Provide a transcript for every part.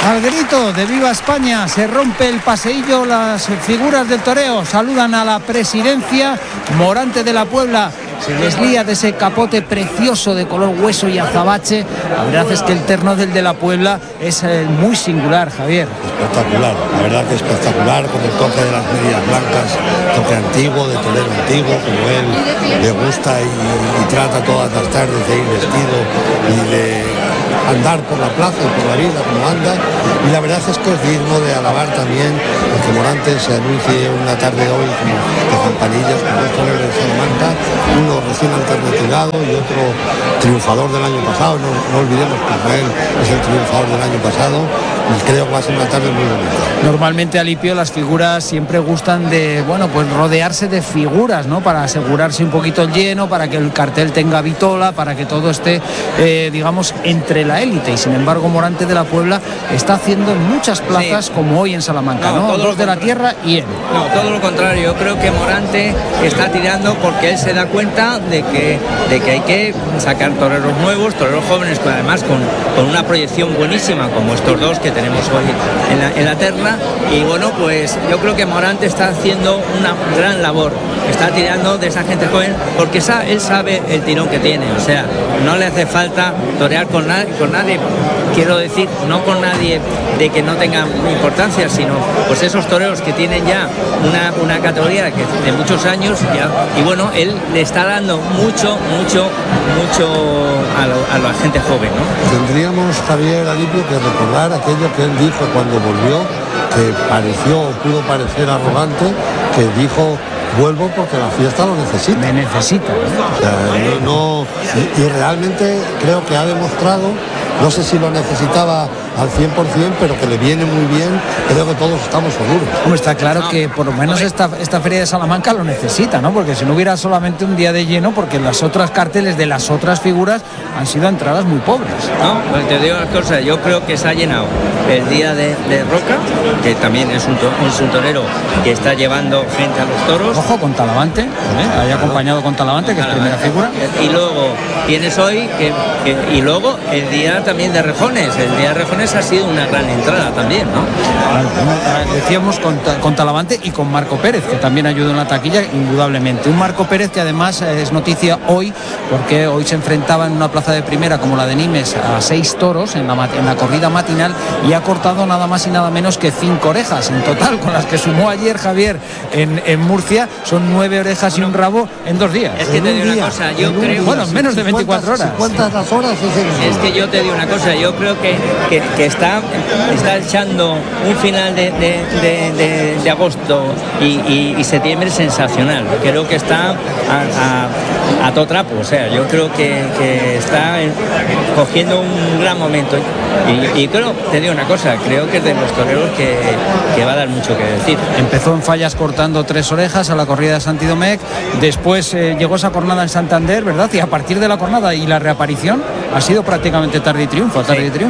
Al grito de ¡Viva España! Se rompe el paseillo, las figuras del toreo saludan a la presidencia. Morante de la Puebla se deslía de ese capote precioso de color hueso y azabache. La verdad es que el terno del de la Puebla es muy singular, Javier. Espectacular, la verdad que espectacular, con el toque de las medias blancas, toque antiguo, de torero antiguo, como él le gusta y trata todas las tardes de ir vestido y de andar por la plaza y por la vida como anda, y la verdad es que es digno de alabar también el que Morante se anuncie una tarde hoy de campanillas con dos toreros de Salamanca, uno recién alternativado y otro triunfador del año pasado. No olvidemos que Israel es el triunfador del año pasado, y creo que va a ser una tarde muy bonita. Normalmente, Alipio, las figuras siempre gustan de, bueno, pues rodearse de figuras, ¿no? Para asegurarse un poquito el lleno, para que el cartel tenga vitola, para que todo esté, digamos, entre la élite. Y sin embargo, Morante de la Puebla está haciendo en muchas plazas, sí, como hoy en Salamanca, ¿no? Dos de la tierra y él. No, todo lo contrario. Yo creo que Morante está tirando porque él se da cuenta de que hay que sacar toreros nuevos, toreros jóvenes, además con una proyección buenísima, como estos dos que tenemos hoy en la terna. Y bueno, pues yo creo que Morante está haciendo una gran labor, está tirando de esa gente joven, porque él sabe el tirón que tiene, o sea, no le hace falta torear con nadie, quiero decir, no con nadie de que no tenga importancia, sino pues esos toreros que tienen ya una categoría de muchos años ya, y bueno, él le está dando mucho a la gente joven, ¿no? Tendríamos, Javier, Alipio, que recordar aquello que él dijo cuando volvió, que pareció o pudo parecer arrogante, que dijo: vuelvo porque la fiesta lo necesita. Me necesita. O sea, y realmente creo que ha demostrado, no sé si lo necesitaba al 100%, pero que le viene muy bien, creo que todos estamos seguros. Hombre, está claro que por lo menos esta feria de Salamanca lo necesita, ¿no? Porque si no hubiera solamente un día de lleno, porque las otras carteles de las otras figuras han sido entradas muy pobres. No, pues te digo una cosa, yo creo que se ha llenado el día de Roca, que también es un torero que está llevando gente a los toros. Ojo, con Talavante, haya acompañado con Talavante, que es primera figura. Y luego tienes hoy y luego el día también de Rejones. El día de Rejones ha sido una gran entrada también, ¿no? Decíamos con Talavante y con Marco Pérez, que también ayudó en la taquilla, indudablemente. Un Marco Pérez que además es noticia hoy, porque hoy se enfrentaba en una plaza de primera como la de Nimes a 6 toros en la corrida matinal, y ha cortado nada más y nada menos que 5 orejas en total, con las que sumó ayer Javier en Murcia. Son 9 orejas y un rabo en 2 días. Es que te digo una cosa, yo creo... Bueno, en menos de 24 horas. ¿Cuántas las horas? Es que yo te digo una cosa, yo creo que está echando un final de agosto y septiembre sensacional. Creo que está a todo trapo, o sea, yo creo que está cogiendo un gran momento, y creo, te digo una cosa, creo que es de los toreros que va a dar mucho que decir. Empezó en Fallas cortando 3 orejas a la corrida de Santidomec, después llegó esa jornada en Santander, ¿verdad? Y a partir de la jornada y la reaparición ha sido prácticamente tarde y triunfo.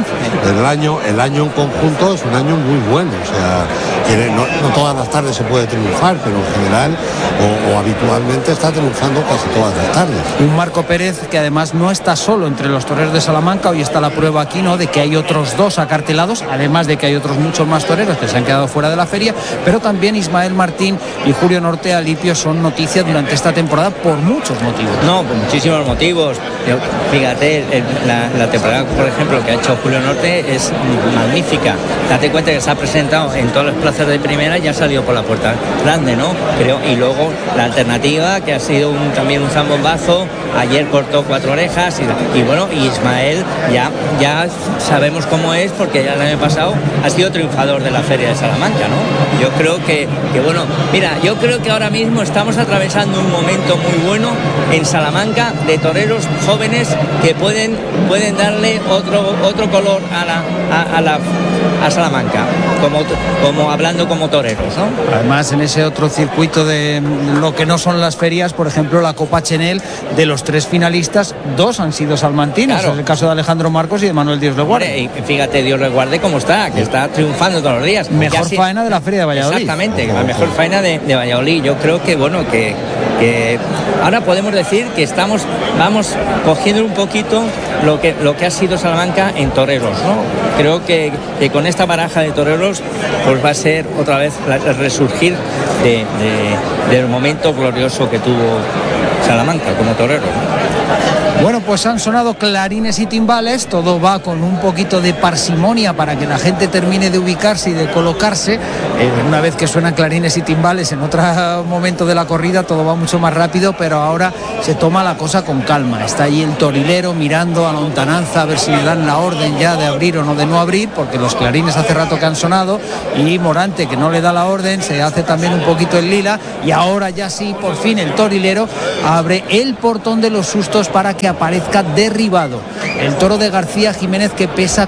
El año en conjunto es un año muy bueno, o sea, que no todas las tardes se puede triunfar, pero en general o habitualmente está triunfando casi todas las tardes. Un Marco Pérez que además no está solo entre los toreros de Salamanca. Hoy está la prueba aquí, ¿no?, de que hay otros 2 acartelados, además de que hay otros muchos más toreros que se han quedado fuera de la feria, pero también Ismael Martín y Julio Norte, Alipio, son noticias durante esta temporada por muchos motivos. No, por muchísimos motivos. Fíjate, la temporada, por ejemplo, que ha hecho Julio Norte es magnífica. Date cuenta que se ha presentado en todas las plazas de primera y ha salido por la puerta grande, ¿no? Creo, y luego la alternativa, que ha sido también un zambombazo. Ayer cortó 4 orejas y bueno, y Ismael ya sabemos cómo es, porque ya el año pasado ha sido triunfador de la feria de Salamanca, ¿no? Yo creo que bueno, mira, yo creo que ahora mismo estamos atravesando un momento muy bueno en Salamanca de toreros jóvenes que pueden darle otro color a Salamanca, como hablando como toreros, ¿no? Además, en ese otro circuito de lo que no son las ferias, por ejemplo, la Copa Chenel, de los 3 finalistas, 2 han sido salmantinos. Claro. Es el caso de Alejandro Marcos y de Manuel Dios le guarde. Y fíjate, Dios le guarde cómo está, que está triunfando todos los días. Mejor faena de la feria de Valladolid. Exactamente, la mejor faena de Valladolid. Yo creo que bueno, que que ahora podemos decir que vamos cogiendo un poquito lo que ha sido Salamanca en toreros, ¿no? Creo que con esta baraja de toreros pues va a ser otra vez el resurgir del momento glorioso que tuvo Salamanca como torero. Bueno, pues han sonado clarines y timbales, todo va con un poquito de parsimonia para que la gente termine de ubicarse y de colocarse. Una vez que suenan clarines y timbales en otro momento de la corrida todo va mucho más rápido, pero ahora se toma la cosa con calma. Está allí el torilero mirando a lontananza a ver si le dan la orden ya de abrir o no de no abrir, porque los clarines hace rato que han sonado, y Morante, que no le da la orden, se hace también un poquito el lila, y ahora ya sí, por fin el torilero abre el portón de los sustos para que aparezca derribado el toro de García Jiménez, que pesa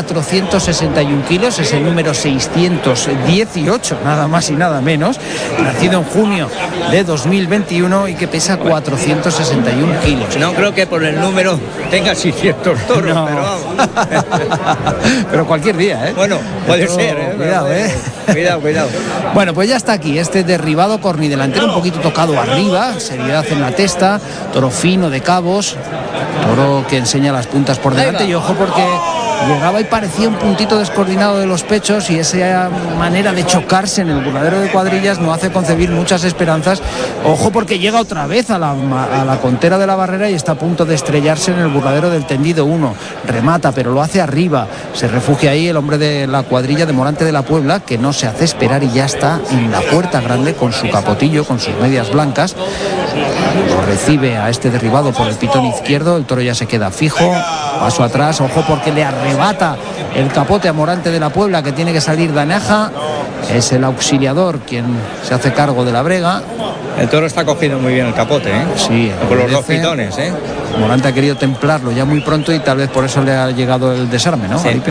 461 kilos, es el número 618, nada más y nada menos, nacido en junio de 2021 y que pesa 461 kilos. No creo que por el número tenga 600 toros, no. Pero vamos. Pero cualquier día, ¿eh? Bueno, puede ser, Cuidado, Cuidado. Bueno, pues ya está aquí este derribado, cornidelantero un poquito tocado arriba, seriedad en la testa, toro fino de cabos, toro que enseña las puntas por delante, y ojo porque llegaba y parecía un puntito descoordinado de los pechos, y esa manera de chocarse en el burladero de Cuadrillas no hace concebir muchas esperanzas. Ojo porque llega otra vez a la contera de la barrera y está a punto de estrellarse en el burladero del tendido 1, remata pero lo hace arriba, se refugia ahí el hombre de la cuadrilla de Morante de la Puebla, que no se hace esperar y ya está en la puerta grande con su capotillo, con sus medias blancas. Lo recibe a este derribado por el pitón izquierdo, el toro ya se queda fijo, paso atrás, ojo porque le arrebata el capote a Morante de la Puebla, que tiene que salir de Anaja, es el auxiliador quien se hace cargo de la brega. El toro está cogiendo muy bien el capote, ¿eh? Sí, con los dos pitones, ¿eh? Morante ha querido templarlo ya muy pronto y tal vez por eso le ha llegado el desarme, ¿no? Sí.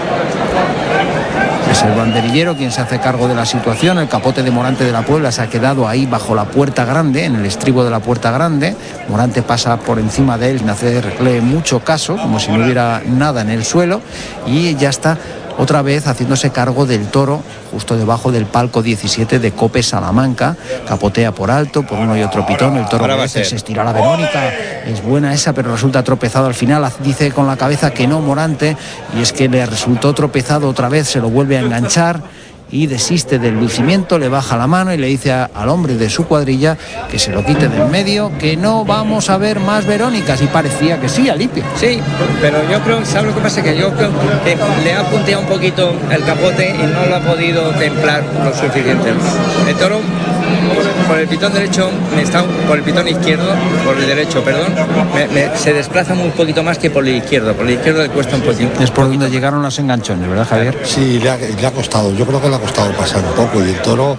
Es el banderillero quien se hace cargo de la situación. El capote de Morante de la Puebla se ha quedado ahí bajo la puerta grande, en el estribo de la puerta grande. Morante pasa por encima de él sin hacerle mucho caso, como si no hubiera nada en el suelo, y ya está otra vez haciéndose cargo del toro justo debajo del palco 17 de Cope Salamanca. Capotea por alto, por uno y otro pitón, el toro a veces se estira la Verónica, es buena esa, pero resulta tropezado al final, dice con la cabeza que no Morante, y es que le resultó tropezado otra vez, se lo vuelve a enganchar y desiste del lucimiento, le baja la mano y le dice al hombre de su cuadrilla que se lo quite del medio, que no vamos a ver más Verónicas, y parecía que sí, Alipio. Sí, pero yo creo, ¿sabes lo que pasa? Que yo creo que le ha punteado un poquito el capote y no lo ha podido templar lo suficiente. El toro por el pitón derecho, por el pitón izquierdo, por el derecho, perdón, se desplaza un poquito más que por el izquierdo le cuesta un poquito. Es por donde llegaron los enganchones, ¿verdad, Javier? Sí, le ha costado, yo creo que le ha costado pasar un poco, y el toro,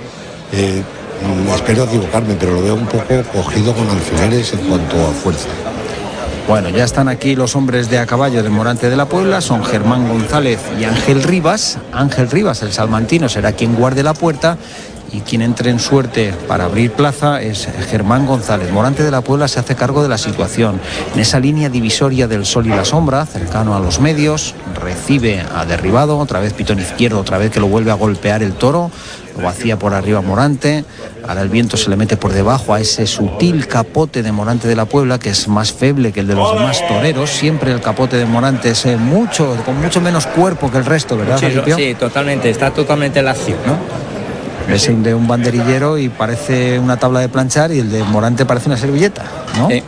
espero equivocarme, pero lo veo un poco cogido con alfileres en cuanto a fuerza. Bueno, ya están aquí los hombres de a caballo de Morante de la Puebla, son Germán González y Ángel Rivas. Ángel Rivas, el salmantino, será quien guarde la puerta, y quien entre en suerte para abrir plaza es Germán González. Morante de la Puebla se hace cargo de la situación. En esa línea divisoria del sol y la sombra, cercano a los medios, recibe a derribado, otra vez pitón izquierdo, otra vez que lo vuelve a golpear el toro, lo vacía por arriba Morante, ahora el viento se le mete por debajo a ese sutil capote de Morante de la Puebla, que es más feble que el de los demás toreros. Siempre el capote de Morante es con mucho menos cuerpo que el resto, ¿verdad, Felipe? Sí, totalmente, está totalmente lacio, ¿no? Es el de un banderillero y parece una tabla de planchar, y el de Morante parece una servilleta, ¿no? Sí.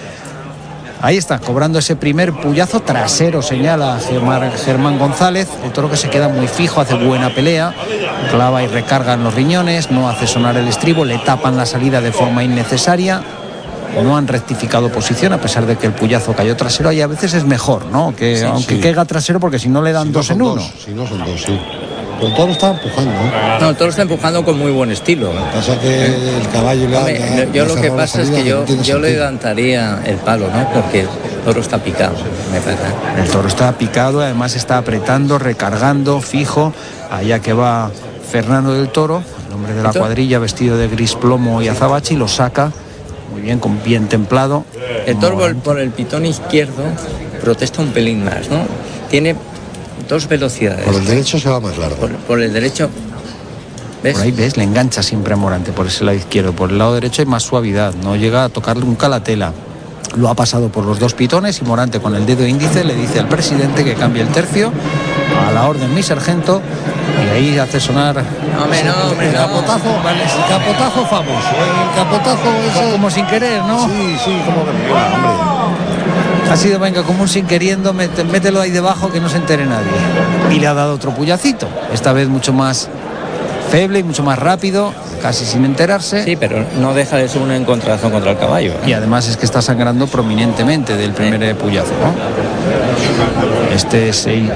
Ahí está, cobrando ese primer puyazo trasero, señala Germán González. El toro que se queda muy fijo, hace buena pelea, clava y recarga en los riñones, no hace sonar el estribo, le tapan la salida de forma innecesaria. No han rectificado posición, a pesar de que el puyazo cayó trasero, y a veces es mejor, ¿no? Que aunque caiga trasero, porque si no le dan si dos en uno. Si no son dos, sí. Pero el toro está empujando, ¿no? No, el toro está empujando con muy buen estilo. Pasa que el caballo yo lo que pasa es que yo le levantaría el palo, ¿no? Porque el toro está picado, me parece. El toro está picado, además está apretando, recargando, fijo. Allá que va Fernando del Toro, el hombre de la cuadrilla, vestido de gris plomo y azabache, y lo saca muy bien, con bien templado. El toro por el pitón izquierdo protesta un pelín más, ¿no? Tiene dos velocidades. Por el derecho se va más largo. Por el derecho ¿Ves? Por ahí ves, le engancha siempre a Morante por ese lado izquierdo. Por el lado derecho hay más suavidad, no llega a tocarle nunca la tela. Lo ha pasado por los dos pitones y Morante con el dedo índice le dice al presidente que cambie el tercio. A la orden, mi sargento. Y ahí hace sonar el capotazo, vale, el capotazo famoso, el capotazo ese... como sin querer, ¿no? Sí, como que me mola, hombre. Ha sido, venga, como un sin queriendo, mételo ahí debajo que no se entere nadie. Y le ha dado otro puñacito, esta vez mucho más feble y mucho más rápido, casi sin enterarse. Sí, pero no deja de ser un encontrazo contra el caballo, ¿eh? Y además es que está sangrando prominentemente del primer puyazo, ¿no? Este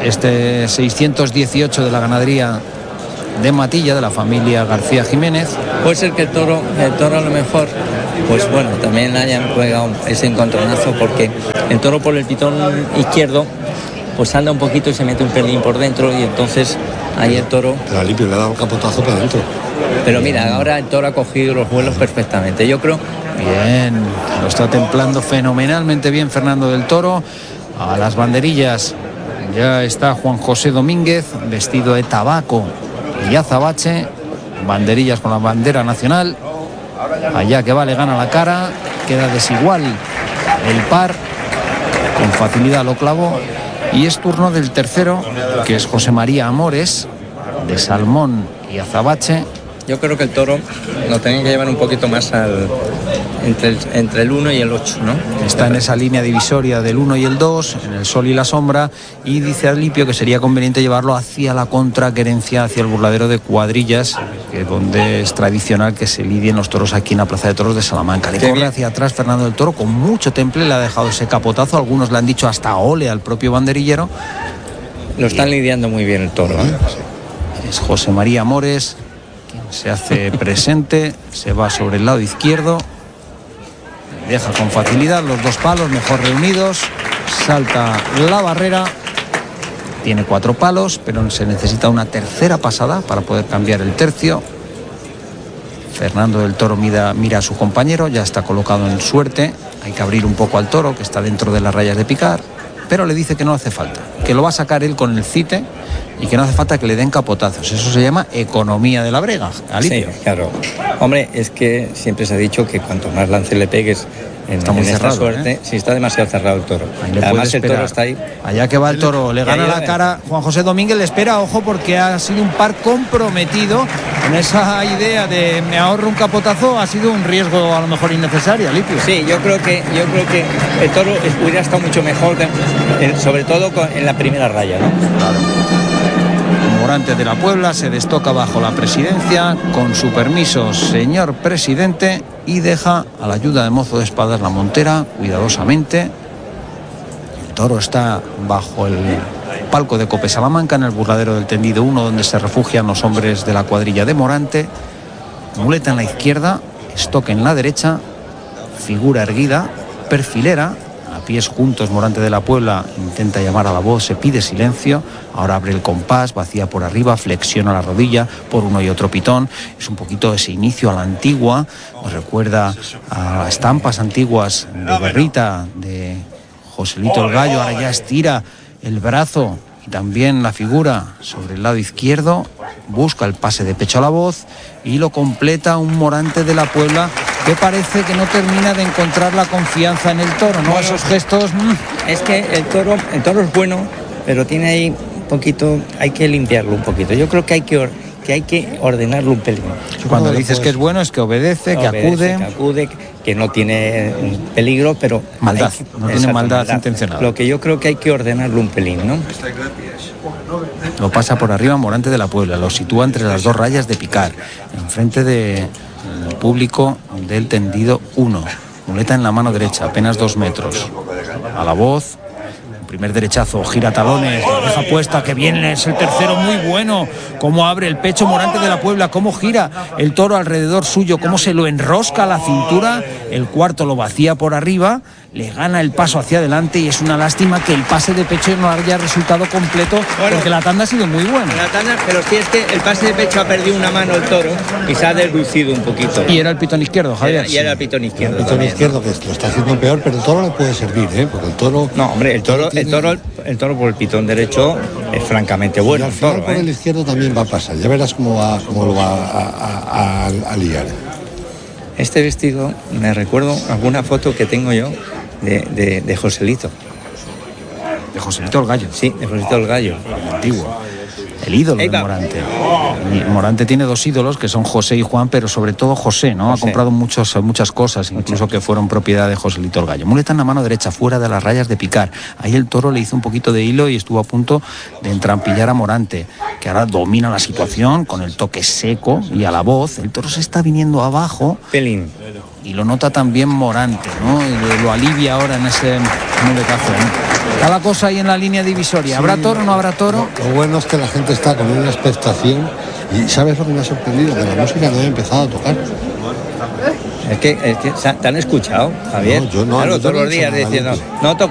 618 de la ganadería de Matilla, de la familia García Jiménez. Puede ser que el toro a lo mejor, pues bueno, también hayan juegado ese encontronazo, porque el toro por el pitón izquierdo pues anda un poquito y se mete un pelín por dentro, y entonces ahí el toro... Pero limpio, le ha dado un capotazo para adentro. Pero mira, ahora el toro ha cogido los vuelos perfectamente, yo creo. Bien, lo está templando fenomenalmente bien Fernando del Toro. A las banderillas ya está Juan José Domínguez, vestido de tabaco y azabache, banderillas con la bandera nacional. Allá que va, le gana la cara, queda desigual el par, con facilidad lo clavó. Y es turno del tercero, que es José María Amores, de salmón y azabache. Yo creo que el toro lo tenían que llevar un poquito más entre el 1 y el 8, ¿no? Está en esa línea divisoria del 1 y el 2, en el sol y la sombra, y dice Alipio que sería conveniente llevarlo hacia la contraquerencia, hacia el burladero de Cuadrillas, que donde es tradicional que se lidien los toros aquí en la Plaza de Toros de Salamanca. Le corre hacia atrás Fernando del Toro con mucho temple, le ha dejado ese capotazo, algunos le han dicho hasta ole al propio banderillero. Lo están lidiando muy bien el toro, ¿eh? Es José María Amores quien se hace presente, se va sobre el lado izquierdo, deja con facilidad los dos palos mejor reunidos, salta la barrera, tiene 4 palos, pero se necesita una tercera pasada para poder cambiar el tercio. Fernando del Toro mira a su compañero, ya está colocado en suerte, hay que abrir un poco al toro que está dentro de las rayas de picar, pero le dice que no hace falta, que lo va a sacar él con el cite y que no hace falta que le den capotazos. Eso se llama economía de la brega, Alipio. Sí, claro. Hombre, es que siempre se ha dicho que cuanto más lance le pegues está muy cerrado, esta suerte, sí, está demasiado cerrado el toro. Además el toro está ahí. Allá que va el toro, le gana la cara Juan José Domínguez, le espera, ojo, porque ha sido un par comprometido en esa idea de me ahorro un capotazo, ha sido un riesgo a lo mejor innecesario, Alipio. Sí, yo creo que el toro hubiera estado mucho mejor, sobre todo en la primera raya, ¿no? Claro. Morante de la Puebla se destoca bajo la presidencia, con su permiso, señor presidente, y deja a la ayuda de mozo de espadas la montera cuidadosamente. El toro está bajo el palco de Cope Salamanca, en el burladero del tendido 1, donde se refugian los hombres de la cuadrilla de Morante. Muleta en la izquierda, estoque en la derecha, figura erguida, perfilera, a pies juntos. Morante de la Puebla intenta llamar a la voz, se pide silencio, ahora abre el compás, vacía por arriba, flexiona la rodilla por uno y otro pitón. Es un poquito ese inicio a la antigua, nos recuerda a estampas antiguas de Berrita, de Joselito el Gallo. Ahora ya estira el brazo y también la figura sobre el lado izquierdo, busca el pase de pecho a la voz y lo completa un Morante de la Puebla que parece que no termina de encontrar la confianza en el toro, ¿no? Bueno, esos gestos... Es que el toro es bueno, pero tiene ahí un poquito, hay que limpiarlo un poquito. Yo creo que hay que ordenarlo un pelín. Cuando dices que es bueno es que obedece, que acude, que no tiene peligro, pero... Maldad, no tiene maldad intencionada. Lo que yo creo que hay que ordenarlo un pelín, ¿no? Lo pasa por arriba Morante de la Puebla, lo sitúa entre las dos rayas de picar, enfrente del público del tendido 1. Muleta en la mano derecha, apenas 2 metros. A la voz, primer derechazo, gira talones, deja puesta, que bien es el tercero, muy bueno. Cómo abre el pecho Morante de la Puebla, cómo gira el toro alrededor suyo, cómo se lo enrosca a la cintura. El cuarto lo vacía por arriba, le gana el paso hacia adelante, y es una lástima que el pase de pecho no haya resultado completo, porque la tanda ha sido muy buena. La tanda, pero sí es que el pase de pecho ha perdido una mano el toro y se ha deslucido un poquito. Y era el pitón izquierdo, Javier. Y era el pitón izquierdo. El pitón izquierdo, que lo está haciendo peor, pero el toro le puede servir, ¿eh? Porque el toro... No, hombre, el toro por el pitón derecho es francamente Y bueno. al final Toro, por el izquierdo también va a pasar. Ya verás cómo lo va a liar. Este vestido me recuerdo alguna foto que tengo yo de Joselito. De Joselito el Gallo. Sí, de Joselito el Gallo. Antiguo. El ídolo de Morante. Y Morante tiene dos ídolos que son José y Juan, pero sobre todo José, ¿no? José. Ha comprado muchas cosas, incluso que fueron propiedad de Joselito el Gallo. Muleta en la mano derecha, fuera de las rayas de picar. Ahí el toro le hizo un poquito de hilo y estuvo a punto de entrampillar a Morante, que ahora domina la situación con el toque seco y a la voz. El toro se está viniendo abajo. Pelín. Y lo nota también Morante, ¿no? Y lo alivia ahora en ese muletazo, ¿no? Cada cosa ahí en la línea divisoria. ¿Habrá toro o no habrá toro? Lo bueno es que la gente está con una expectación y ¿sabes lo que me ha sorprendido? Que la música no ha empezado a tocar. Es que ¿te han escuchado, Javier? No, yo no. Claro, Yo todos no he los días hecho nada diciendo, limpio. no toco